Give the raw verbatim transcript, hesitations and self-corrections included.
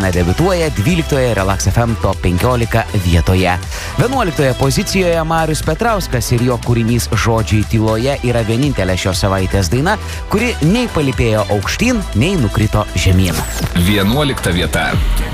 daina debiutuoja dvyliktoje Relax F M Top penkiolika vietoje. vienuoliktoje pozicijoje Marius Petrauskas ir jo kūrinys Žodžiai tyloje yra vienintelė šios savaitės daina, kuri nei palipėjo aukštyn, nei nukrito žemyn. vienuolikta vieta.